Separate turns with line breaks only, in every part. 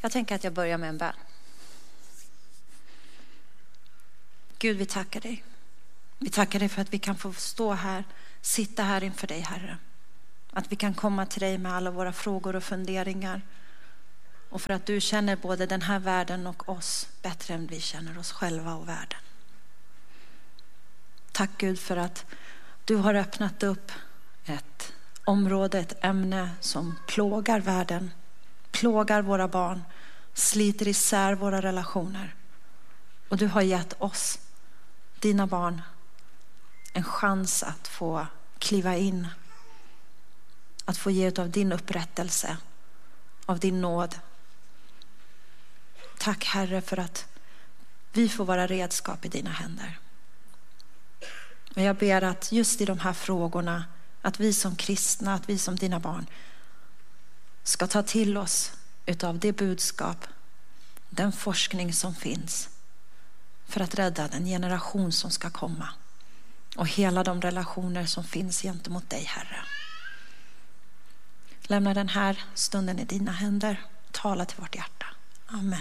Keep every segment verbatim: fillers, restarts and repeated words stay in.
Jag tänker att jag börjar med en bön. Gud, vi tackar dig. Vi tackar dig för att vi kan få stå här, sitta här inför dig, Herre. Att vi kan komma till dig med alla våra frågor och funderingar. Och för att du känner både den här världen och oss bättre än vi känner oss själva och världen. Tack Gud för att du har öppnat upp ett område, ett ämne som plågar världen, plågar våra barn, sliter isär våra relationer. Och du har gett oss, dina barn, en chans att få kliva in. Att få ge ut av din upprättelse, av din nåd. Tack Herre för att vi får vara redskap i dina händer. Och jag ber att just i de här frågorna, att vi som kristna, att vi som dina barn ska ta till oss utav det budskap, den forskning som finns för att rädda den generation som ska komma och hela de relationer som finns gentemot dig, Herre. Lämna den här stunden i dina händer. Tala till vårt hjärta. Amen.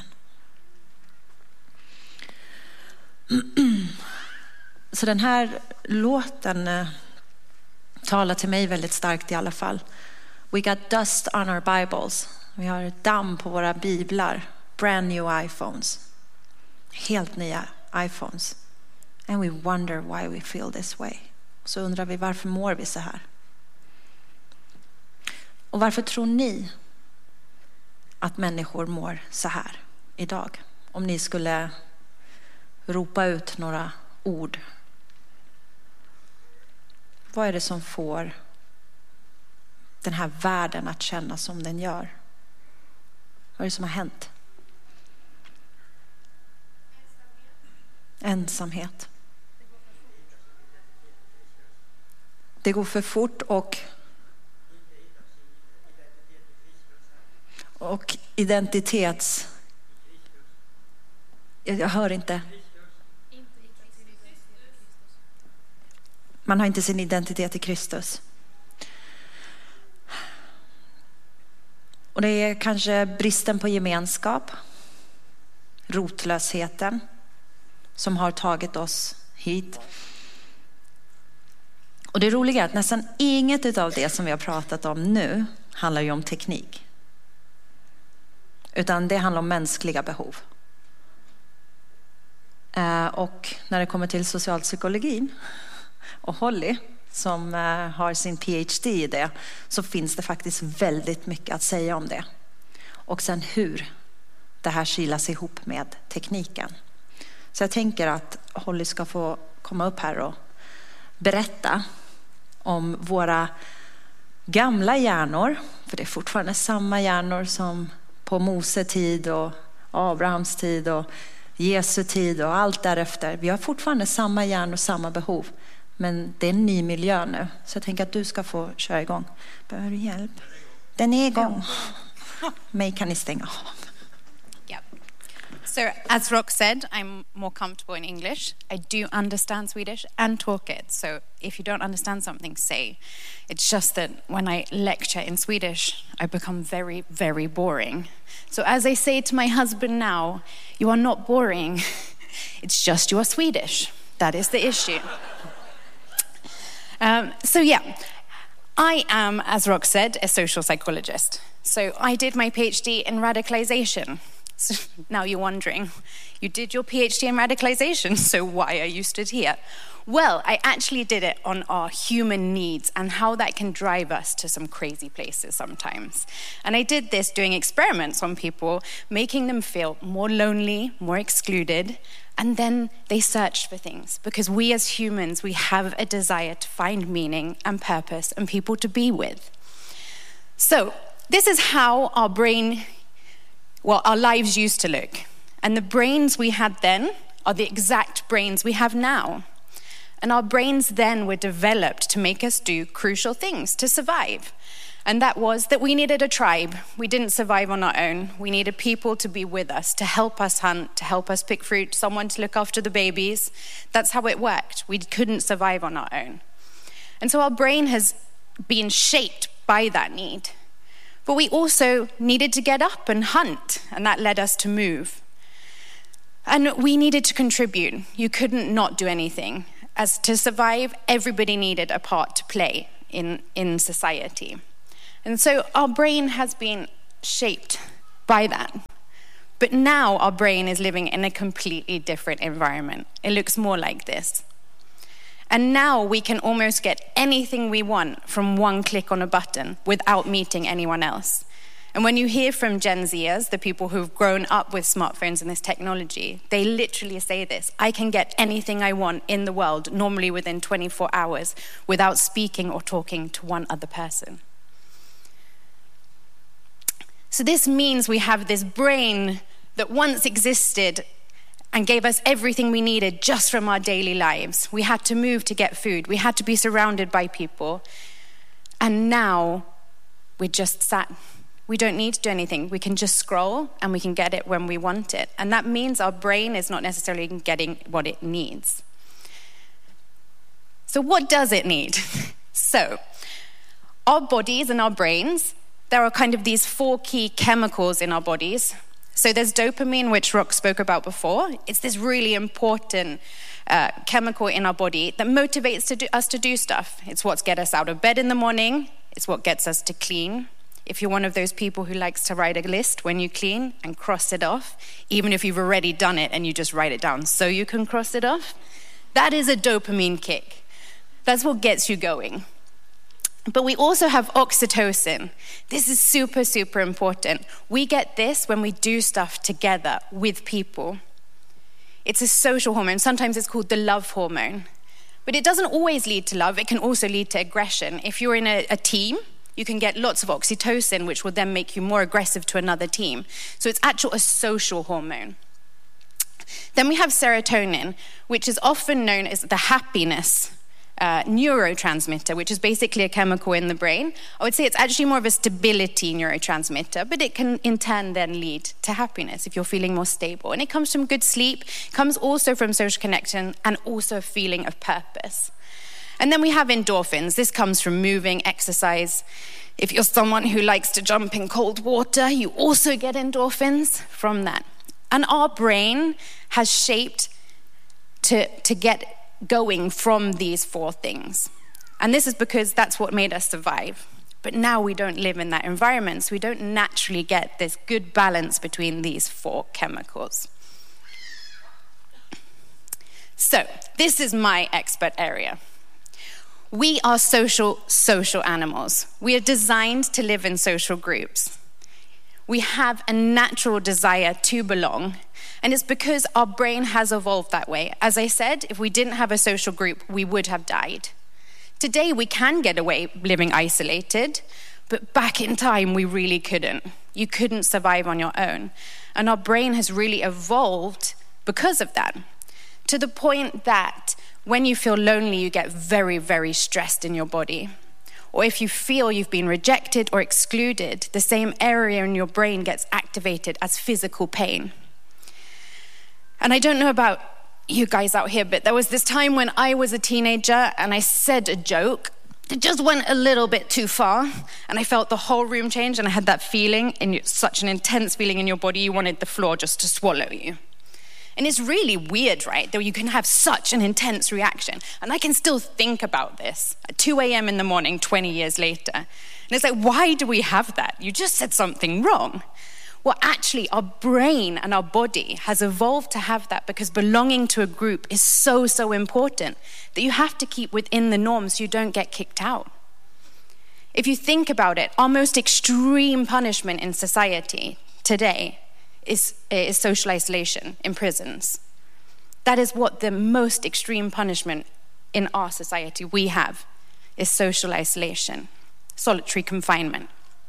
Så den här låten eh, talar till mig väldigt starkt i alla fall. We got dust on our Bibles. Vi har damm på våra biblar. Brand new iPhones. Helt nya iPhones. And we wonder why we feel this way. Så undrar vi, varför mår vi så här? Och varför tror ni att människor mår så här idag? Om ni skulle ropa ut några ord. Vad är det som får den här världen att känna som den gör? Vad är det som har hänt? Ensamhet. Det går för fort och och identitets... Jag hör inte. Man har inte sin identitet i Kristus. Och det är kanske bristen på gemenskap, rotlösheten som har tagit oss hit. Och det roliga är att nästan inget av det som vi har pratat om nu handlar ju om teknik. Utan det handlar om mänskliga behov. Och när det kommer till socialpsykologin och Holly som har sin P H D i det, så finns det faktiskt väldigt mycket att säga om det. Och sen hur det här kilas ihop med tekniken. Så jag tänker att Holly ska få komma upp här och berätta om våra gamla hjärnor. För det är fortfarande samma hjärnor som på Mose tid och Abrahams tid och Jesu tid och allt därefter. Vi har fortfarande samma hjärnor och samma behov. Men det är en ny miljö nu. Så jag tänker att du ska få köra igång. Behöver du hjälp? Den är igång. Mig kan ni stänga av.
Yeah. So as Rock said, I'm more comfortable in English. I do understand Swedish and talk it. So if you don't understand something, say. It's just that when I lecture in Swedish, I become very, very boring. So as I say to my husband now, you are not boring. It's just you are Swedish. That is the issue. Um, so yeah, I am, as Rock said, a social psychologist. So I did my P H D in radicalization. So now you're wondering, you did your P H D in radicalization, so why are you stood here? Well, I actually did it on our human needs and how that can drive us to some crazy places sometimes. And I did this doing experiments on people, making them feel more lonely, more excluded, and then they searched for things. Because we as humans, we have a desire to find meaning and purpose and people to be with. So this is how our brain, well, our lives used to look. And the brains we had then are the exact brains we have now. And our brains then were developed to make us do crucial things to survive. And that was that we needed a tribe. We didn't survive on our own. We needed people to be with us, to help us hunt, to help us pick fruit, someone to look after the babies. That's how it worked. We couldn't survive on our own. And so our brain has been shaped by that need. But we also needed to get up and hunt, and that led us to move. And we needed to contribute. You couldn't not do anything. As to survive, everybody needed a part to play in, in society. And so our brain has been shaped by that. But now our brain is living in a completely different environment. It looks more like this. And now we can almost get anything we want from one click on a button without meeting anyone else. And when you hear from Gen Zers, the people who've grown up with smartphones and this technology, they literally say this: I can get anything I want in the world, normally within twenty-four hours, without speaking or talking to one other person. So this means we have this brain that once existed and gave us everything we needed just from our daily lives. We had to move to get food. We had to be surrounded by people. And now we're just sat. We don't need to do anything. We can just scroll and we can get it when we want it. And that means our brain is not necessarily getting what it needs. So what does it need? So our bodies and our brains, there are kind of these four key chemicals in our bodies. So there's dopamine, which Rox spoke about before. It's this really important uh, chemical in our body that motivates to do, us to do stuff. It's what gets us out of bed in the morning. It's what gets us to clean. If you're one of those people who likes to write a list when you clean and cross it off, even if you've already done it and you just write it down so you can cross it off, that is a dopamine kick. That's what gets you going. But we also have oxytocin. This is super, super important. We get this when we do stuff together with people. It's a social hormone. Sometimes it's called the love hormone. But it doesn't always lead to love. It can also lead to aggression. If you're in a, a team, you can get lots of oxytocin, which will then make you more aggressive to another team. So it's actually a social hormone. Then we have serotonin, which is often known as the happiness Uh, neurotransmitter, which is basically a chemical in the brain. I would say it's actually more of a stability neurotransmitter, but it can in turn then lead to happiness if you're feeling more stable. And it comes from good sleep, comes also from social connection, and also a feeling of purpose. And then we have endorphins. This comes from moving, exercise. If you're someone who likes to jump in cold water, you also get endorphins from that. And our brain has shaped to, to get going from these four things. And this is because that's what made us survive. But now we don't live in that environment, so we don't naturally get this good balance between these four chemicals. So, this is my expert area. We are social, social animals. We are designed to live in social groups. We have a natural desire to belong. And it's because our brain has evolved that way. As I said, if we didn't have a social group, we would have died. Today, we can get away living isolated, but back in time, we really couldn't. You couldn't survive on your own. And our brain has really evolved because of that, to the point that when you feel lonely, you get very, very stressed in your body. Or if you feel you've been rejected or excluded, the same area in your brain gets activated as physical pain. And I don't know about you guys out here, but there was this time when I was a teenager and I said a joke. It just went a little bit too far, and I felt the whole room change, and I had that feeling, in such an intense feeling in your body, you wanted the floor just to swallow you. And it's really weird, right, that you can have such an intense reaction. And I can still think about this at two a.m. in the morning, twenty years later. And it's like, why do we have that? You just said something wrong. Well, actually, our brain and our body has evolved to have that because belonging to a group is so, so important that you have to keep within the norms so you don't get kicked out. If you think about it, our most extreme punishment in society today is, is social isolation in prisons. That is what the most extreme punishment in our society we have is social isolation, solitary confinement.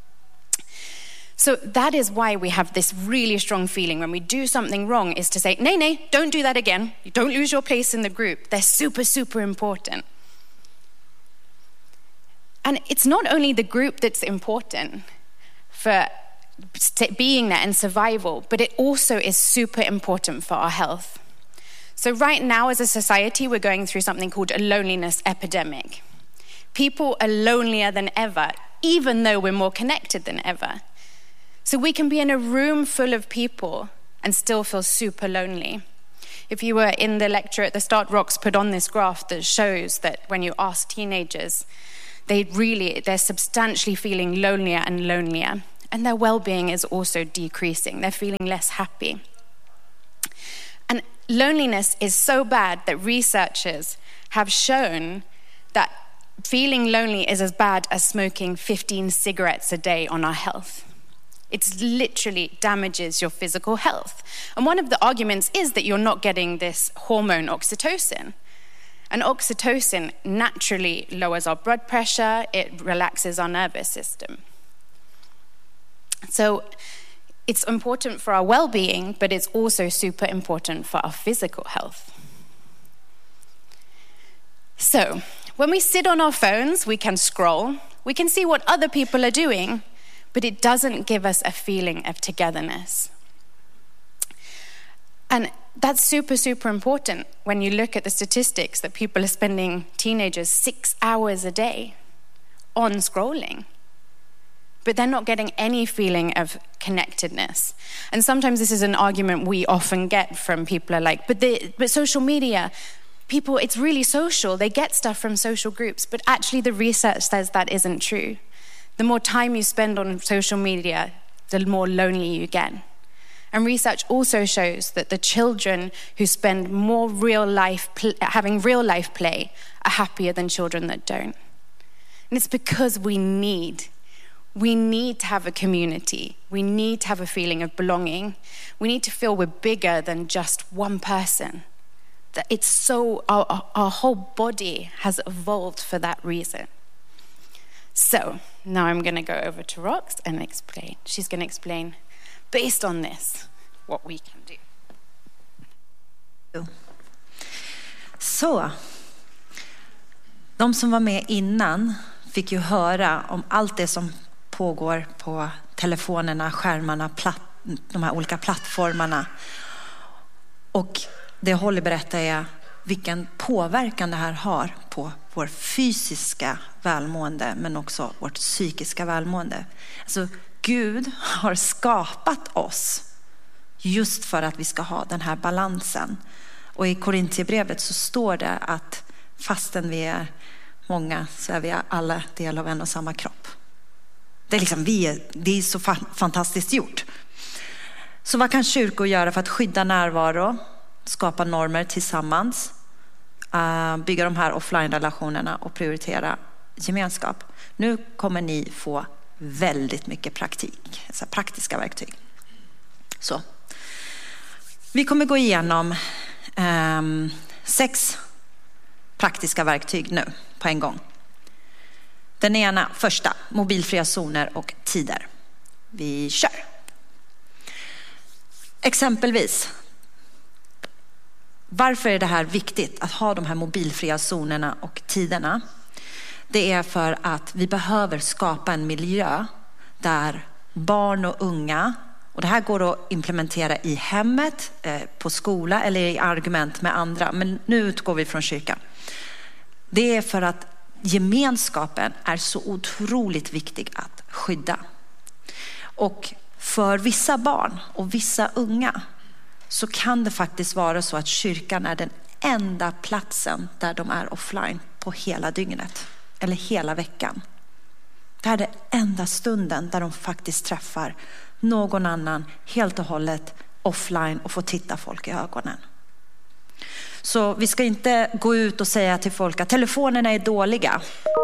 So that is why we have this really strong feeling when we do something wrong is to say, nay, nay, don't do that again. You don't lose your place in the group. They're super, super important. And it's not only the group that's important for being there and survival, but it also is super important for our health. So right now as a society, we're going through something called a loneliness epidemic. People are lonelier than ever even though we're more connected than ever. So we can be in a room full of people and still feel super lonely. If you were in the lecture at the start, Rox put on this graph that shows that when you ask teenagers, they really, they're substantially feeling lonelier and lonelier. And their well-being is also decreasing. They're feeling less happy. And loneliness is so bad that researchers have shown that feeling lonely is as bad as smoking fifteen cigarettes a day on our health. It literally damages your physical health. And one of the arguments is that you're not getting this hormone oxytocin. And oxytocin naturally lowers our blood pressure, it relaxes our nervous system. So it's important for our well-being, but it's also super important for our physical health. So when we sit on our phones, we can scroll, we can see what other people are doing, but it doesn't give us a feeling of togetherness. And that's super, super important when you look at the statistics that people are spending, teenagers, six hours a day on scrolling. But they're not getting any feeling of connectedness. And sometimes this is an argument we often get from people are like, but, the, but social media, people, it's really social. They get stuff from social groups. But actually the research says that isn't true. The more time you spend on social media, the more lonely you get. And research also shows that the children who spend more real life, pl- having real life play are happier than children that don't. And it's because we need, we need to have a community. We need to have a feeling of belonging. We need to feel we're bigger than just one person. That it's so, our, our whole body has evolved for that reason. So now I'm going to go over to Rox and explain. She's going to explain, based on this, what we can do.
Så, de som var med innan fick ju höra om allt det som pågår på telefonerna, skärmarna, platt, de här olika plattformarna. Och det Holly berättar är vilken påverkan det här har på vår fysiska välmående men också vårt psykiska välmående. Alltså Gud har skapat oss just för att vi ska ha den här balansen. Och i Korintierbrevet så står det att fastän vi är många så är vi alla del av en och samma kropp. Det är liksom vi är, det är så fa- fantastiskt gjort. Så vad kan kyrkor göra för att skydda närvaro, skapa normer tillsammans, uh, bygga de här offline-relationerna och prioritera gemenskap? Nu kommer ni få väldigt mycket praktik, alltså praktiska verktyg. Så. Vi kommer gå igenom um, sex praktiska verktyg nu på en gång. Den ena, första, mobilfria zoner och tider. Vi kör. Exempelvis, varför är det här viktigt att ha de här mobilfria zonerna och tiderna? Det är för att vi behöver skapa en miljö där barn och unga, och det här går att implementera i hemmet, på skola eller i argument med andra, men nu utgår vi från kyrkan. Det är för att gemenskapen är så otroligt viktig att skydda. Och för vissa barn och vissa unga så kan det faktiskt vara så att kyrkan är den enda platsen där de är offline på hela dygnet eller hela veckan. Det är den enda stunden där de faktiskt träffar någon annan helt och hållet offline och får titta folk i ögonen. Så vi ska inte gå ut och säga till folk att telefonerna är dåliga,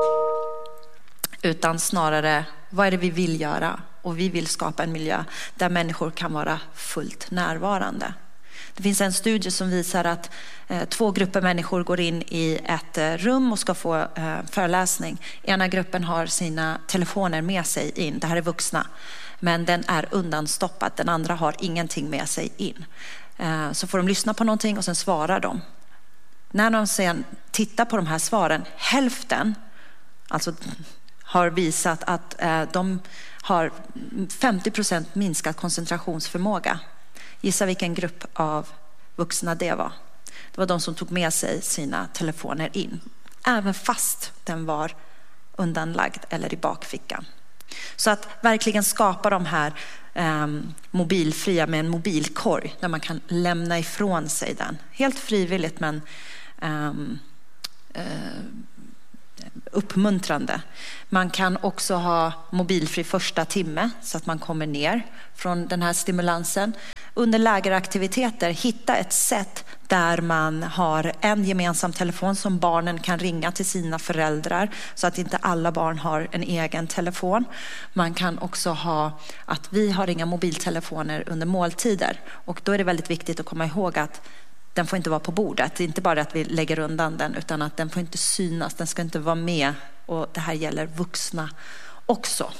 utan snarare vad är det vi vill göra? Och vi vill skapa en miljö där människor kan vara fullt närvarande. Det finns en studie som visar att eh, två grupper människor går in i ett eh, rum och ska få eh, föreläsning. Ena gruppen har sina telefoner med sig in. Det här är vuxna. Men den är undanstoppad. Den andra har ingenting med sig in. Eh, så får de lyssna på någonting och sen svarar de. När de sen tittar på de här svaren, hälften alltså har visat att eh, de har femtio procent minskad koncentrationsförmåga. Gissa vilken grupp av vuxna det var. Det var de som tog med sig sina telefoner in. Även fast den var undanlagd eller i bakfickan. Så att verkligen skapa de här eh, mobilfria med en mobilkorg där man kan lämna ifrån sig den. Helt frivilligt men eh, eh, uppmuntrande. Man kan också ha mobilfri första timme så att man kommer ner från den här stimulansen. Under lägeraktiviteter hitta ett sätt där man har en gemensam telefon som barnen kan ringa till sina föräldrar så att inte alla barn har en egen telefon. Man kan också ha att vi har inga mobiltelefoner under måltider och då är det väldigt viktigt att komma ihåg att den får inte vara på bordet. Det är inte bara att vi lägger undan den utan att den får inte synas, den ska inte vara med och det här gäller vuxna också.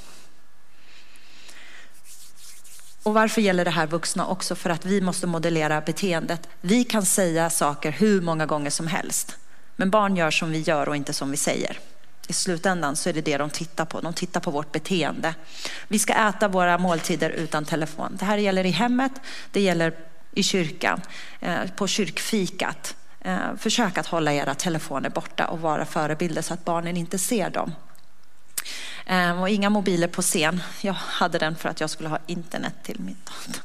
Och varför gäller det här vuxna också? För att vi måste modellera beteendet. Vi kan säga saker hur många gånger som helst. Men barn gör som vi gör och inte som vi säger. I slutändan så är det det de tittar på. De tittar på vårt beteende. Vi ska äta våra måltider utan telefon. Det här gäller i hemmet. Det gäller i kyrkan. På kyrkfikat. Försök att hålla era telefoner borta och vara förebilder så att barnen inte ser dem. Och inga mobiler på scen. Jag hade den för att jag skulle ha internet till min dator.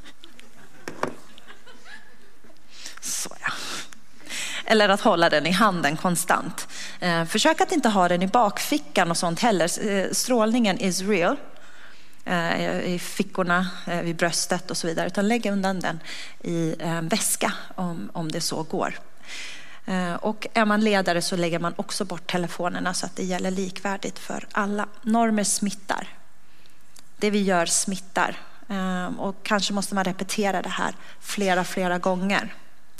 Så ja. Eller att hålla den i handen konstant. Försök att inte ha den i bakfickan och sånt heller. Strålningen is real. I fickorna, vid bröstet och så vidare. Utan lägg undan den i en väska om, om det så går. Och är man ledare så lägger man också bort telefonerna så att det gäller likvärdigt för alla. Normer smittar. Det vi gör smittar. Och kanske måste man repetera det här flera, flera gånger.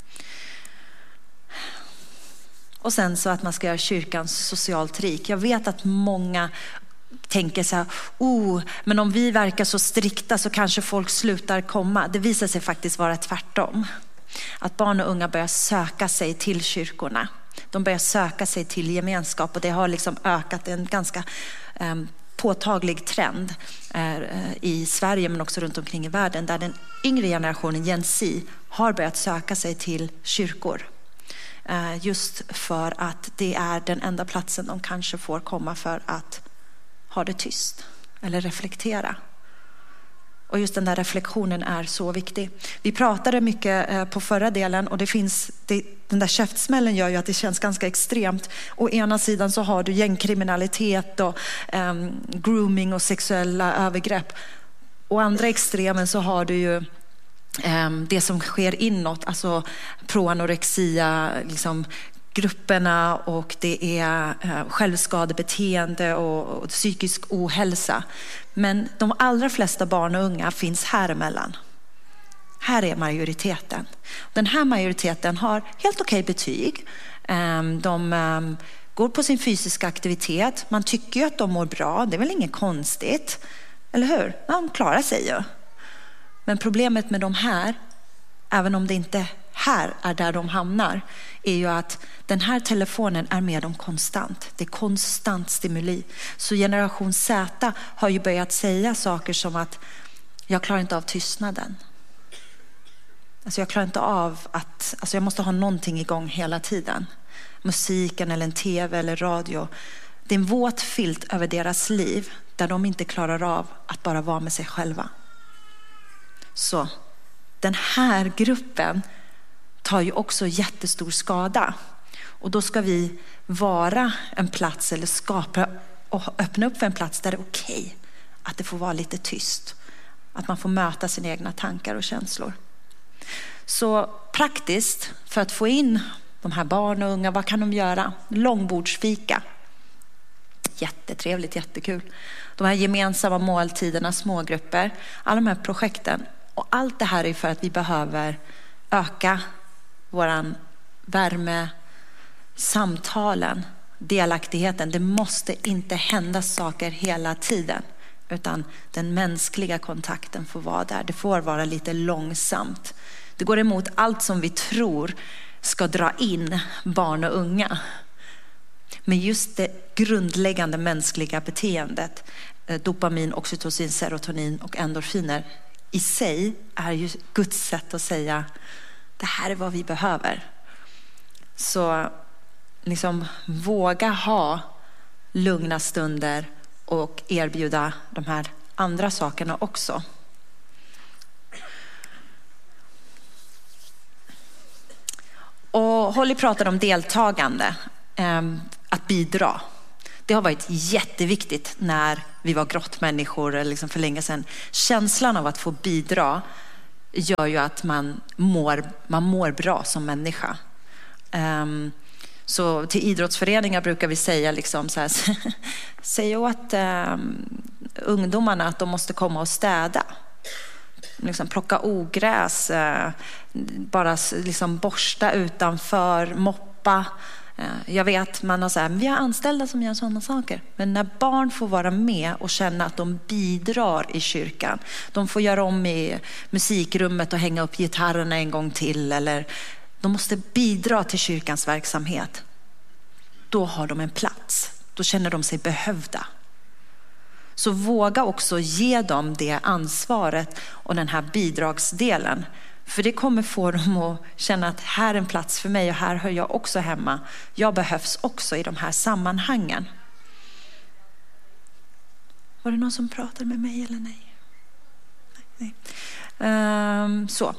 Och sen så att man ska göra kyrkan socialt rik. Jag vet att många tänker så här, oh, men om vi verkar så strikta så kanske folk slutar komma. Det visar sig faktiskt vara tvärtom. Att barn och unga börjar söka sig till kyrkorna. De börjar söka sig till gemenskap och det har liksom ökat en ganska eh, påtaglig trend eh, i Sverige men också runt omkring i världen där den yngre generationen, Gen Z, har börjat söka sig till kyrkor. Eh, just för att det är den enda platsen de kanske får komma för att ha det tyst eller reflektera. Och just den där reflektionen är så viktig. Vi pratade mycket på förra delen och det finns, det, den där käftsmällen gör ju att det känns ganska extremt. Å ena sidan så har du gängkriminalitet och um, grooming och sexuella övergrepp. Å andra extremen så har du ju um, det som sker inåt, alltså proanorexia, liksom grupperna och det är uh, självskadebeteende och, och psykisk ohälsa. Men de allra flesta barn och unga finns här emellan. Här är majoriteten. Den här majoriteten har helt okej betyg. Um, de um, går på sin fysiska aktivitet. Man tycker ju att de mår bra. Det är väl inget konstigt. Eller hur? De klarar sig ju. Men problemet med de här, även om det inte här är där de hamnar, är ju att den här telefonen är med dem konstant. Det är konstant stimuli. Så generation Z har ju börjat säga saker som att jag klarar inte av tystnaden. Alltså jag klarar inte av att, alltså jag måste ha någonting igång hela tiden. Musiken eller en tv eller radio. Det är en våt filt över deras liv där de inte klarar av att bara vara med sig själva. Så den här gruppen tar ju också jättestor skada. Och då ska vi vara en plats eller skapa och öppna upp för en plats där det är okej att det får vara lite tyst. Att man får möta sina egna tankar och känslor. Så praktiskt för att få in de här barn och unga, vad kan de göra? Långbordsfika. Jättetrevligt, jättekul. De här gemensamma måltiderna, smågrupper, alla de här projekten. Och allt det här är för att vi behöver öka våran värme, samtalen, delaktigheten. Det måste inte hända saker hela tiden, utan den mänskliga kontakten får vara där. Det får vara lite långsamt. Det går emot allt som vi tror ska dra in barn och unga. Men just det grundläggande mänskliga beteendet, dopamin, oxytocin, serotonin och endorfiner i sig är ju Guds sätt att säga det här är vad vi behöver. Så liksom våga ha lugna stunder och erbjuda de här andra sakerna också. Och Holly pratade om deltagande, att bidra. Det har varit jätteviktigt när vi var grottmänniskor liksom för länge sedan. Känslan av att få bidra gör ju att man mår, man mår bra som människa. Um, så till idrottsföreningar brukar vi säga liksom så här, säg åt um, ungdomarna att de måste komma och städa. Liksom plocka ogräs, uh, bara liksom borsta utanför, moppa. Jag vet, man har så här, vi har anställda som gör sådana saker. Men när barn får vara med och känna att de bidrar i kyrkan, de får göra om i musikrummet och hänga upp gitarrerna en gång till, eller de måste bidra till kyrkans verksamhet. Då har de en plats. Då känner de sig behövda. Så våga också ge dem det ansvaret och den här bidragsdelen. För det kommer få dem att känna att här är en plats för mig och här hör jag också hemma. Jag behövs också i de här sammanhangen. Var det någon som pratade med mig eller nej? Nej. Um, så.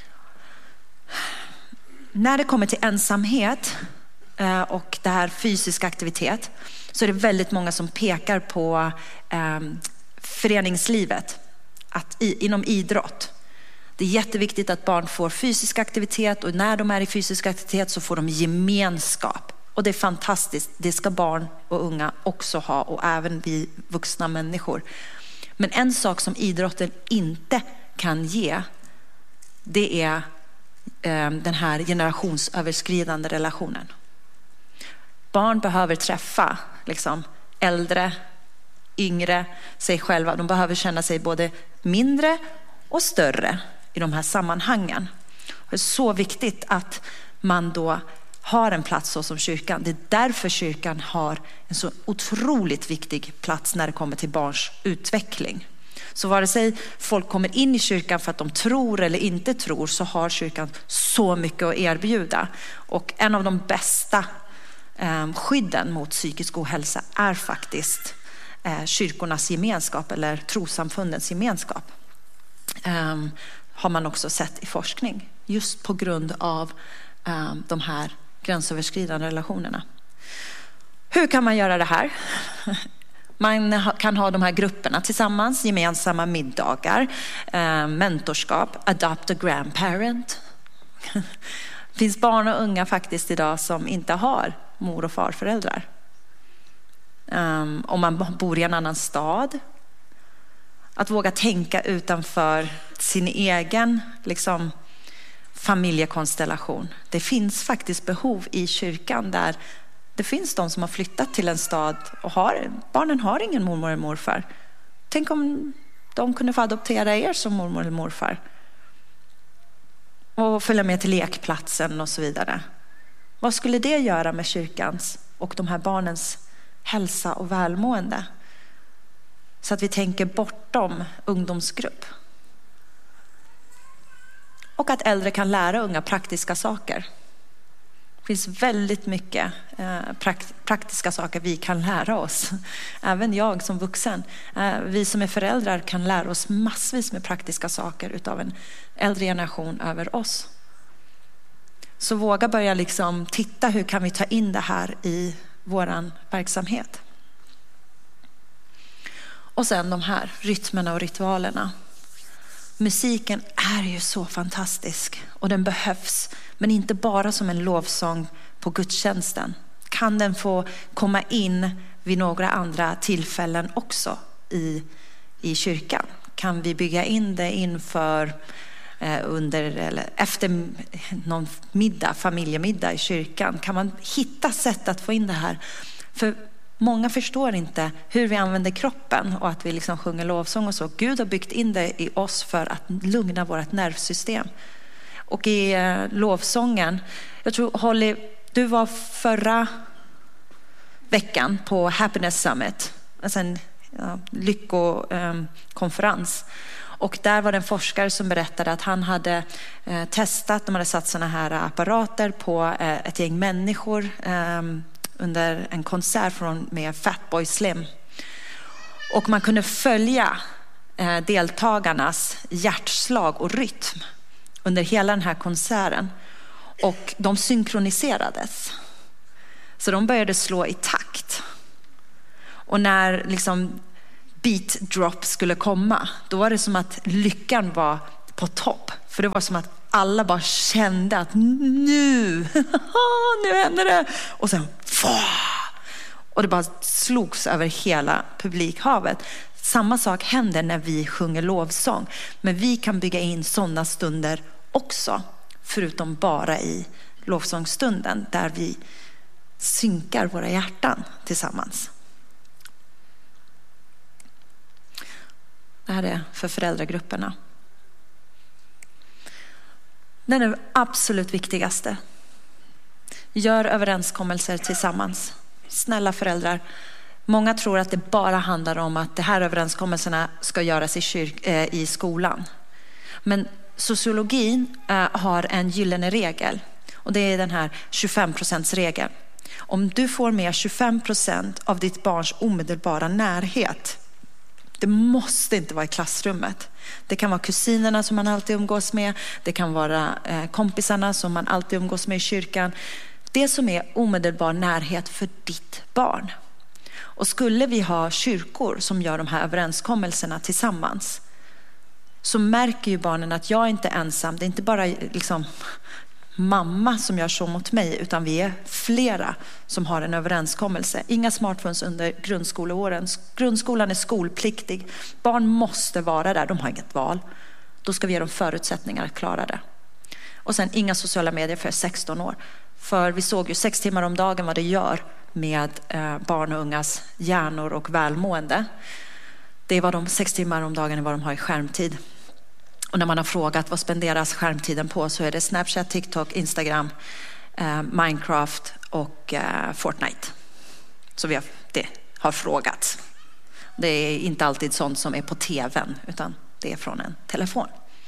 När det kommer till ensamhet uh, och det här fysisk aktivitet så är det väldigt många som pekar på um, föreningslivet. Att i, inom idrott. Det är jätteviktigt att barn får fysisk aktivitet och när de är i fysisk aktivitet så får de gemenskap. Och det är fantastiskt. Det ska barn och unga också ha och även vi vuxna människor. Men en sak som idrotten inte kan ge, det är eh, den här generationsöverskridande relationen. Barn behöver träffa liksom, äldre, yngre, sig själva. De behöver känna sig både mindre och större i de här sammanhangen. Det är så viktigt att man då har en plats så som kyrkan. Det är därför kyrkan har en så otroligt viktig plats när det kommer till barns utveckling. Så vare sig folk kommer in i kyrkan för att de tror eller inte tror, så har kyrkan så mycket att erbjuda. Och en av de bästa eh, skydden mot psykisk ohälsa är faktiskt eh, kyrkornas gemenskap eller trossamfundens gemenskap. Um, har man också sett i forskning just på grund av um, de här gränsöverskridande relationerna. Hur kan man göra det här? Man ha, kan ha de här grupperna tillsammans, gemensamma middagar, uh, mentorskap, adopt a grandparent. Det finns barn och unga faktiskt idag som inte har mor- och farföräldrar. Um, om man bor i en annan stad. Att våga tänka utanför sin egen liksom, familjekonstellation. Det finns faktiskt behov i kyrkan där det finns de som har flyttat till en stad och har, barnen har ingen mormor eller morfar. Tänk om de kunde få adoptera er som mormor eller morfar. Och följa med till lekplatsen och så vidare. Vad skulle det göra med kyrkans och de här barnens hälsa och välmående? Så att vi tänker bortom ungdomsgrupp. Och att äldre kan lära unga praktiska saker. Det finns väldigt mycket eh, prakt- praktiska saker vi kan lära oss. Även jag som vuxen. Eh, vi som är föräldrar kan lära oss massvis med praktiska saker utav en äldre generation över oss. Så våga börja liksom titta hur kan vi ta in det här i våran verksamhet. Och sen de här rytmerna och ritualerna. Musiken är ju så fantastisk och den behövs. Men inte bara som en lovsång på gudstjänsten. Kan den få komma in vid några andra tillfällen också i, i kyrkan? Kan vi bygga in det inför, eh, under eller efter någon middag, familjemiddag i kyrkan? Kan man hitta sätt att få in det här? För många förstår inte hur vi använder kroppen och att vi liksom sjunger lovsång och så. Gud har byggt in det i oss för att lugna vårt nervsystem. Och i eh, lovsången, jag tror Holly, du var förra veckan på Happiness Summit, alltså en ja, lyckokonferens. Eh, och där var det en forskare som berättade att han hade eh, testat, de hade satt såna här apparater på eh, ett gäng människor eh, under en konsert från med Fatboy Slim. Och man kunde följa eh, deltagarnas hjärtslag och rytm under hela den här konserten. Och de synkroniserades. Så de började slå i takt. Och när liksom beat drop skulle komma, då var det som att lyckan var på topp. För det var som att alla bara kände att nu, nu händer det. Och sen, och det bara slogs över hela publikhavet. Samma sak händer när vi sjunger lovsång. Men vi kan bygga in sådana stunder också. Förutom bara i lovsångsstunden där vi synkar våra hjärtan tillsammans. Det här är för föräldragrupperna. Den är det absolut viktigaste. Gör överenskommelser tillsammans. Snälla föräldrar. Många tror att det bara handlar om att de här överenskommelserna ska göras i, kyrk, eh, i skolan. Men sociologin eh, har en gyllene regel. Och det är den här tjugofem procents regeln. Om du får med tjugofem procent av ditt barns omedelbara närhet. Det måste inte vara i klassrummet. Det kan vara kusinerna som man alltid umgås med. Det kan vara eh, kompisarna som man alltid umgås med i kyrkan. Det som är omedelbar närhet för ditt barn. Och skulle vi ha kyrkor som gör de här överenskommelserna tillsammans, så märker ju barnen att jag inte är ensam. Det är inte bara liksom mamma som gör så mot mig, utan vi är flera som har en överenskommelse. Inga smartphones under grundskoleåren. Grundskolan är skolpliktig. Barn måste vara där, de har inget val. Då ska vi ge dem förutsättningar att klara det. Och sen inga sociala medier för sexton år. För vi såg ju sex timmar om dagen vad det gör med barn och ungas hjärnor och välmående. Det är vad de sex timmar om dagen är vad de har i skärmtid. Och när man har frågat vad spenderas skärmtiden på, så är det Snapchat, TikTok, Instagram, eh, Minecraft och eh, Fortnite. Så vi har, det har frågats. Det är inte alltid sånt som är på tvn, utan det är från en telefon.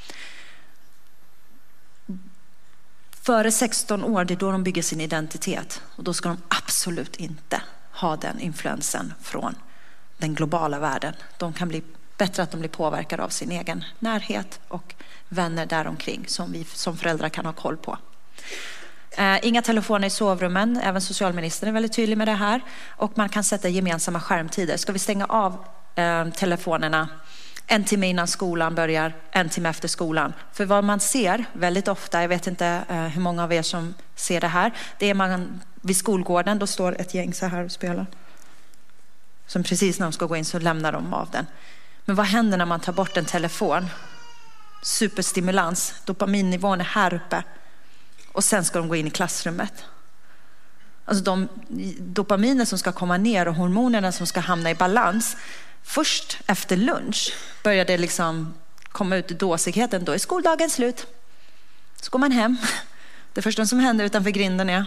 Före sexton år, det är då de bygger sin identitet. Och då ska de absolut inte ha den influensen från den globala världen. De kan bli bättre att de blir påverkade av sin egen närhet och vänner däromkring som vi som föräldrar kan ha koll på. Eh, inga telefoner i sovrummen. Även socialministern är väldigt tydlig med det här. Och man kan sätta gemensamma skärmtider. Ska vi stänga av eh, telefonerna en timme innan skolan börjar, en timme efter skolan. För vad man ser väldigt ofta, jag vet inte eh, hur många av er som ser det här. Det är man vid skolgården, då står ett gäng så här och spelar. Som precis när de ska gå in så lämnar de av den. Men vad händer när man tar bort en telefon? Superstimulans. Dopaminnivån är här uppe. Och sen ska de gå in i klassrummet. Alltså de dopaminer som ska komma ner och hormonerna som ska hamna i balans. Först efter lunch börjar det liksom komma ut i dåsigheten. Då är skoldagen slut. Så går man hem. Det första som händer utanför grinden är.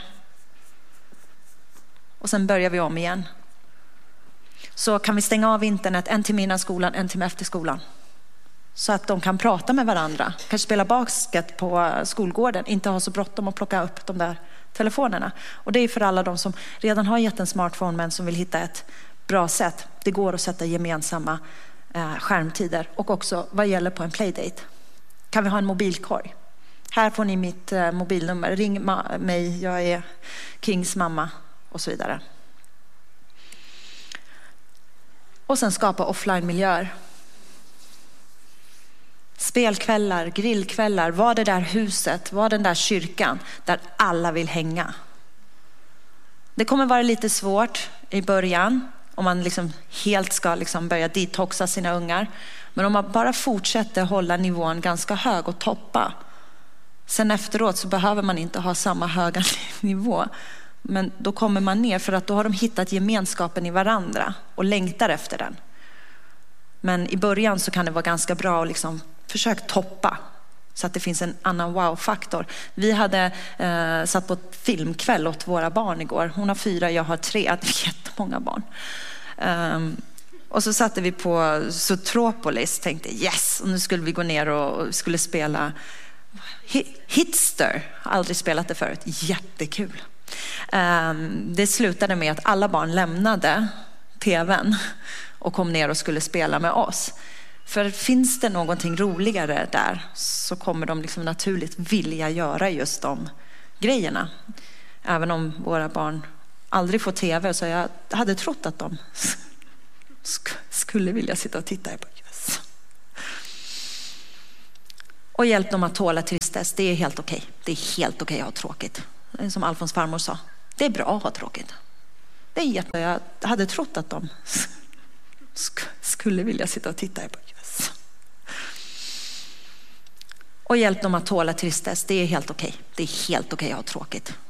Och sen börjar vi om igen. Så kan vi stänga av internet en timme innan skolan, en timme efter skolan. Så att de kan prata med varandra. Kanske spela basket på skolgården. Inte ha så bråttom att plocka upp de där telefonerna. Och det är för alla de som redan har gett en smartphone men som vill hitta ett bra sätt. Det går att sätta gemensamma eh, skärmtider. Och också vad gäller på en playdate. Kan vi ha en mobilkorg? Här får ni mitt eh, mobilnummer. Ring ma- mig, jag är Kings mamma och så vidare. Och sen skapa offline-miljöer. Spelkvällar, grillkvällar, var det där huset, var den där kyrkan där alla vill hänga. Det kommer vara lite svårt i början om man liksom helt ska liksom börja detoxa sina ungar. Men om man bara fortsätter hålla nivån ganska hög och toppa. Sen efteråt så behöver man inte ha samma höga nivå. Men då kommer man ner för att då har de hittat gemenskapen i varandra och längtar efter den. Men i början så kan det vara ganska bra att liksom försöka toppa så att det finns en annan wow-faktor. Vi hade eh, satt på filmkväll åt våra barn igår. Hon har fyra, jag har tre. Det är jättemånga barn. Um, och så satte vi på Zootropolis. Tänkte yes, och nu skulle vi gå ner och skulle spela Hitster. Aldrig spelat det förut. Jättekul. Det slutade med att alla barn lämnade tvn och kom ner och skulle spela med oss. För finns det någonting roligare där så kommer de liksom naturligt vilja göra just de grejerna. Även om våra barn aldrig får tv, så jag hade trott att de skulle vilja sitta och titta på yes. Och hjälp dem att tåla tristess. Det är helt okej. Det är helt okej att ha tråkigt. Som Alfons farmor sa. Det är bra att ha tråkigt. Det är jätte... Jag hade trott att de skulle vilja sitta och titta på yes. Och hjälp dem att tåla tristess. Det är helt okej. Det är helt okej att ha tråkigt.